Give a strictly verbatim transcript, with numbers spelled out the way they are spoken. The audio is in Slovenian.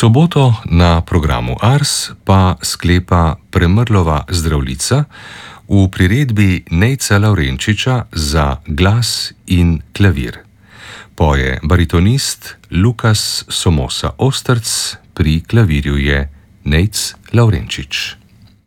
soboto na programu Ars pa sklepa Premrlova zdravljica v priredbi Nejca Lavrenčiča za glas in klavir. Poje baritonist Lukas Somosa Osterc, pri klavirju je Nejc Lavrenčič.